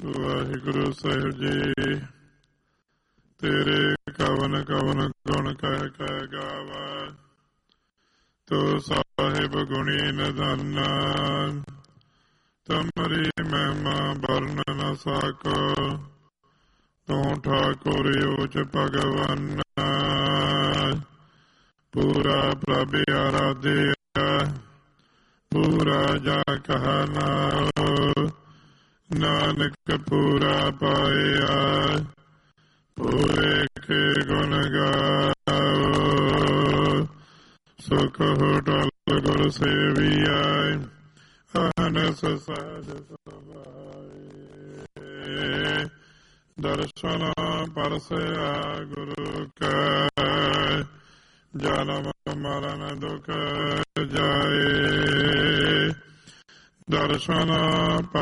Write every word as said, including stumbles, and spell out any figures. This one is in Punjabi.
ਵਾਹਿਗੁਰੂ ਸਾਹਿਬ ਜੀ। ਤੇਰੇ ਕਵਨ ਕਵਨ ਗੁਣ ਕਹਿ ਕਹਿ ਗਾਵਾ, ਤੂੰ ਸਾਹਿਬ ਗੁਣੀ ਨਿਧਾਨ। ਤੁਮਰੀ ਮਹਿਮਾ ਵਰਨ ਨ ਸਕੋ, ਤੂੰ ਠਾਕੁਰ ਊਚ ਭਗਵਾਨ। ਪੂਰਾ ਪ੍ਰਭ ਆਰਾਧਿਆ, ਪੂਰਾ ਜਾ ਕਹਾ ਨਾਉ। ਨਾਨਕ ਪੂਰਾ ਪਾਇਆ, ਪੂਰੇ ਕੇ ਗੁਣ ਗਾਓ। ਸੁਖ ਹੋਟਲ ਗੁਰ ਸੇਵੀਆ, ਅਹਨਸ ਸਹਿਜ ਸੁਭਾਏ। ਦਰਸ਼ਨ ਪਰਸਿਆ ਗੁਰੂ ਕੈ, ਜਨਮ ਮਰਨ ਦੁਖ ਜਾਏ। ਦਰਸ਼ਨ